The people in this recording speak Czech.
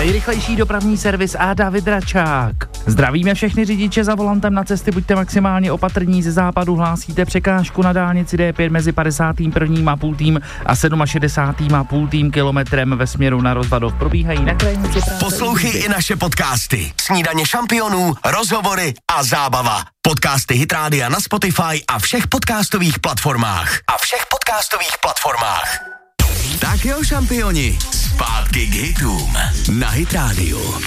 Nejrychlejší dopravní servis a David Račák. Zdravíme všechny řidiče za volantem na cesty, buďte maximálně opatrní, ze západu hlásíte překážku na dálnici D5 mezi 51,5 a 67,5 kilometrem ve směru na Rozvadov. Probíhají na krajnici práce. Poslouchej i naše podcasty. Snídaně šampionů, rozhovory a zábava. Podcasty Hit Rádia na Spotify a všech podcastových platformách. Tak jo, šampioni, zpátky k hitům na Hit Rádiu.